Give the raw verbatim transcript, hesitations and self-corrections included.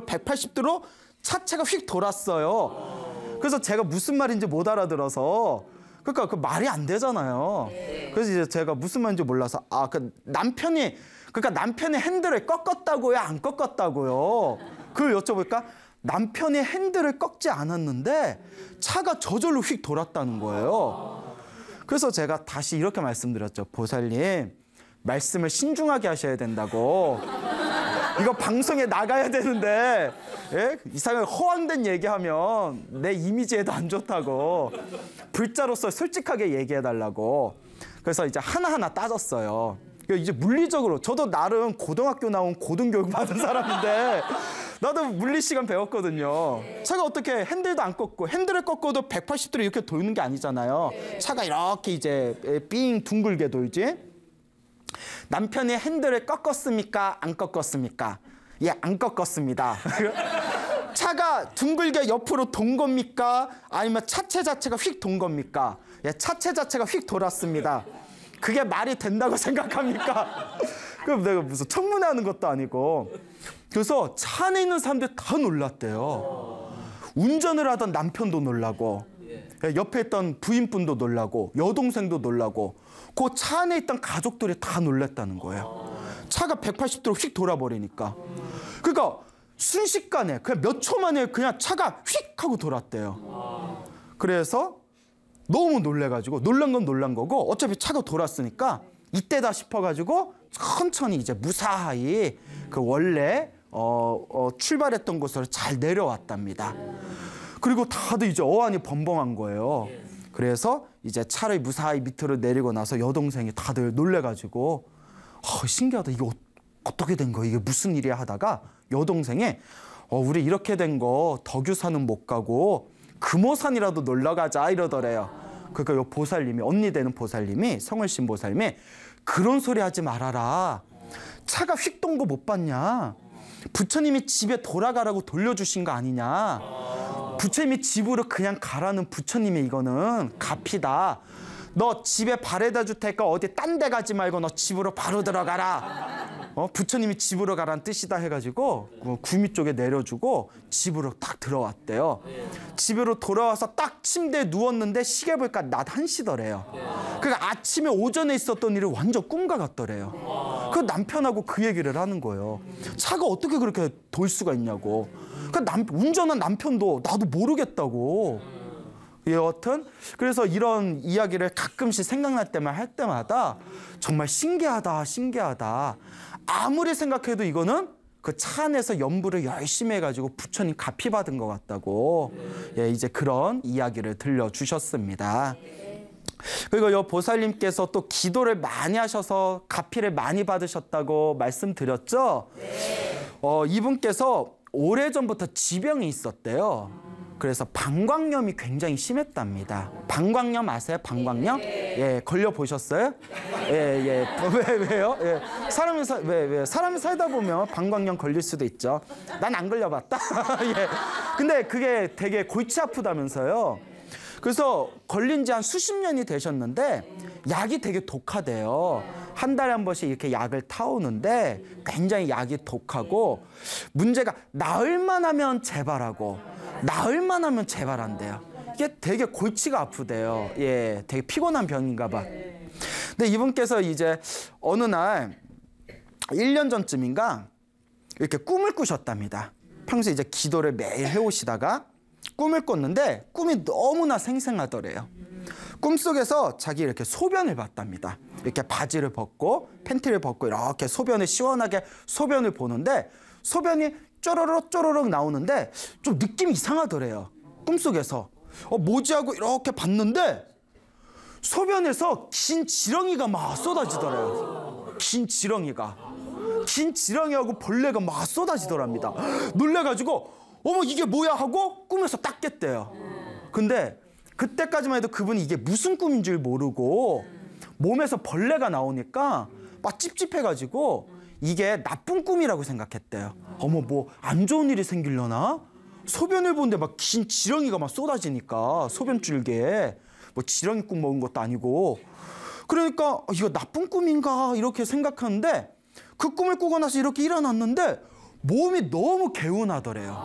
백팔십 도로 차체가 휙 돌았어요. 그래서 제가 무슨 말인지 못 알아들어서 그러니까 그 말이 안 되잖아요. 그래서 이제 제가 무슨 말인지 몰라서 아, 그 남편이 그러니까 남편이 핸들을 꺾었다고요? 안 꺾었다고요? 그걸 여쭤보니까 남편이 핸들을 꺾지 않았는데 차가 저절로 휙 돌았다는 거예요. 그래서 제가 다시 이렇게 말씀드렸죠. 보살님, 말씀을 신중하게 하셔야 된다고. 이거 방송에 나가야 되는데 예? 이상하게 허황된 얘기하면 내 이미지에도 안 좋다고. 불자로서 솔직하게 얘기해달라고. 그래서 이제 하나하나 따졌어요. 이제 물리적으로 저도 나름 고등학교 나온 고등교육 받은 사람인데 나도 물리 시간 배웠거든요. 차가 어떻게 핸들도 안 꺾고 핸들을 꺾어도 백팔십 도로 이렇게 도는 게 아니잖아요. 차가 이렇게 이제 삥 둥글게 돌지. 남편이 핸들을 꺾었습니까? 안 꺾었습니까? 예, 안 꺾었습니다. 차가 둥글게 옆으로 돈 겁니까? 아니면 차체 자체가 휙 돈 겁니까? 예, 차체 자체가 휙 돌았습니다. 그게 말이 된다고 생각합니까? 그럼 내가 무슨 청문회 하는 것도 아니고. 그래서 차 안에 있는 사람들 다 놀랐대요. 운전을 하던 남편도 놀라고, 옆에 있던 부인분도 놀라고, 여동생도 놀라고, 그 차 안에 있던 가족들이 다 놀랐다는 거예요. 차가 백팔십 도로 휙 돌아버리니까. 그러니까 순식간에 그냥 몇 초 만에 그냥 차가 휙 하고 돌았대요. 그래서 너무 놀래가지고, 놀란 건 놀란 거고 어차피 차가 돌았으니까 이때다 싶어가지고 천천히 이제 무사히 그 원래 어, 어, 출발했던 곳으로 잘 내려왔답니다. 그리고 다들 이제 어안이 벙벙한 거예요. 그래서 이제 차를 무사히 밑으로 내리고 나서 여동생이 다들 놀래가지고 어, 신기하다. 이게 어, 어떻게 된 거야? 이게 무슨 일이야? 하다가 여동생이 어, 우리 이렇게 된 거 덕유산은 못 가고 금오산이라도 놀러 가자 이러더래요. 그러니까 요 보살님이, 언니 되는 보살님이, 성월신 보살님이 그런 소리 하지 말아라. 차가 휙 돈 거 못 봤냐? 부처님이 집에 돌아가라고 돌려주신 거 아니냐? 부처님이 집으로 그냥 가라는 부처님의 이거는 가피다. 너 집에 바래다 줄 테니까 어디 딴 데 가지 말고 너 집으로 바로 들어가라. 어? 부처님이 집으로 가라는 뜻이다 해가지고 구미 쪽에 내려주고 집으로 딱 들어왔대요. 집으로 돌아와서 딱 침대에 누웠는데 시계 보니까 낮 한 시더래요. 그러니까 아침에 오전에 있었던 일이 완전 꿈과 같더래요. 그 남편하고 그 얘기를 하는 거예요. 차가 어떻게 그렇게 돌 수가 있냐고. 그 남, 운전한 남편도 나도 모르겠다고. 여하튼 그래서 이런 이야기를 가끔씩 생각날 때만 할 때마다 정말 신기하다 신기하다. 아무리 생각해도 이거는 그 차 안에서 연부를 열심히 해가지고 부처님 가피 받은 것 같다고 예, 이제 그런 이야기를 들려주셨습니다. 그리고 요 보살님께서 또 기도를 많이 하셔서 가피를 많이 받으셨다고 말씀드렸죠. 어, 이분께서 오래전부터 지병이 있었대요. 그래서 방광염이 굉장히 심했답니다. 방광염 아세요? 방광염? 예, 걸려 보셨어요? 예, 예. 왜, 왜요? 예. 사람이 사, 왜, 왜? 사람이 살다 보면 방광염 걸릴 수도 있죠. 난 안 걸려봤다. 예. 근데 그게 되게 골치 아프다면서요. 그래서 걸린 지 한 수십 년이 되셨는데 약이 되게 독하대요. 한 달에 한 번씩 이렇게 약을 타오는데 굉장히 약이 독하고 문제가 나을만 하면 재발하고 나을만 하면 재발한대요. 이게 되게 골치가 아프대요. 예, 되게 피곤한 병인가 봐. 근데 이분께서 이제 어느 날 일 년 전쯤인가 이렇게 꿈을 꾸셨답니다. 평소에 이제 기도를 매일 해오시다가 꿈을 꿨는데 꿈이 너무나 생생하더래요. 꿈속에서 자기 이렇게 소변을 봤답니다. 이렇게 바지를 벗고 팬티를 벗고 이렇게 소변을 시원하게 소변을 보는데 소변이 쪼로록 쪼로록 나오는데 좀 느낌이 이상하더래요. 꿈속에서 어, 뭐지 하고 이렇게 봤는데 소변에서 긴 지렁이가 막 쏟아지더래요. 긴 지렁이가 긴 지렁이하고 벌레가 막 쏟아지더랍니다. 놀래가지고 어머 이게 뭐야 하고 꿈에서 딱 깼대요. 근데 그때까지만 해도 그분이 이게 무슨 꿈인 줄 모르고 몸에서 벌레가 나오니까 막 찝찝해가지고 이게 나쁜 꿈이라고 생각했대요. 어머 뭐 안 좋은 일이 생기려나? 소변을 보는데 막 긴 지렁이가 막 쏟아지니까 소변줄기에 뭐 지렁이 꿈 먹은 것도 아니고 그러니까 어, 이거 나쁜 꿈인가 이렇게 생각하는데 그 꿈을 꾸고 나서 이렇게 일어났는데 몸이 너무 개운하더래요.